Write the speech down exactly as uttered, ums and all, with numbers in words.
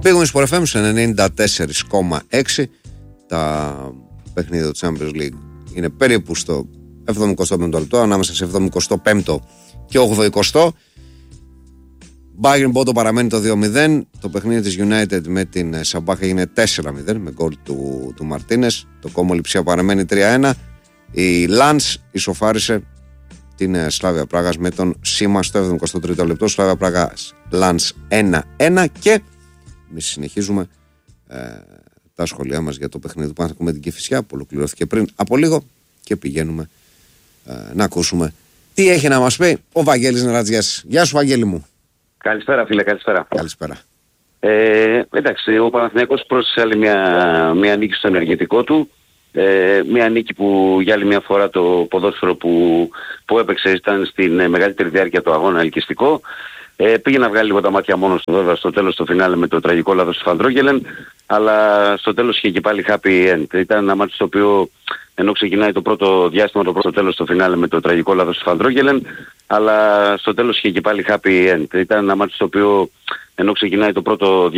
Πήγαμε στο εφ εμ σε ενενήντα τέσσερα κόμμα έξι. Τα παιχνίδια του Champions League είναι περίπου στο εβδομηκοστό πέμπτο λεπτό, ανάμεσα σε εβδομηκοστό πέμπτο και ογδοηκοστό. Bayern Bodo παραμένει το δύο μηδέν. Το παιχνίδι της United με την Σαμπάχ έγινε τέσσερα μηδέν με γκολ του, του Μαρτίνες. Το Κόμο Λιψία παραμένει τρία ένα. Η Lens ισοφάρισε την Σλάβια Πράγας με τον Σήμα στο εβδομηκοστό τρίτο λεπτό. Σλάβια Πράγας Lens ένα ένα. Και εμείς συνεχίζουμε ε, τα σχόλιά μας για το παιχνίδι του Παναθηναϊκού με την Κηφισιά που ολοκληρώθηκε πριν από λίγο και πηγαίνουμε ε, να ακούσουμε τι έχει να μας πει ο Βαγγέλης Νερατζιάς. Γεια σου Βαγγέλη μου. Καλησπέρα φίλε, καλησπέρα. Καλησπέρα. Ε, εντάξει, ο Παναθηναϊκός πρόσθεσε άλλη μια, μια νίκη στο ενεργητικό του. Ε, μια νίκη που για άλλη μια φορά το ποδόσφαιρο που, που έπαιξε ήταν στην ε, μεγαλύτερη διάρκεια του αγώνα ελκυστικό. Ε, πήγε να βγάλει λίγο τα μάτια μόνος του βέβαια στο τέλος του φινάλε με το τραγικό λάθος του Φαντρόγγελεν, αλλά στο τέλος είχε και πάλι happy end. Ήταν ένα μάτι στο οποίο ενώ ξεκινάει το πρώτο διάστημα, το πρώτο τέλος στο φινάλε με το τραγικό λάθος του Φαντρόγγελεν, αλλά στο τέλος είχε και πάλι happy end. Ήταν ένα μάτι στο οποίο ενώ ξεκινάει το πρώτο